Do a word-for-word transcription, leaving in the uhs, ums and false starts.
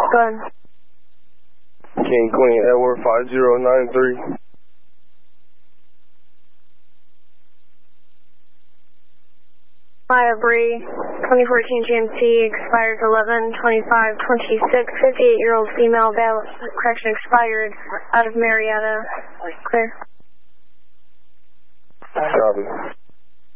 Go ahead. King Queen Edward five zero nine three. Maya Bree, twenty fourteen G M C, expires eleven twenty-five twenty-six, fifty-eight-year-old female, bail, correction expired, out of Marietta. Clear. Copy.